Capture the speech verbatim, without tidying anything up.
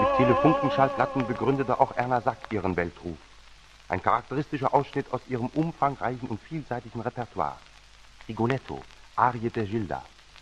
Mit Telefunkenschallplatten begründete auch Erna Sack ihren Weltruf. Ein charakteristischer Ausschnitt aus ihrem umfangreichen und vielseitigen Repertoire. Rigoletto, Arie der Gilda,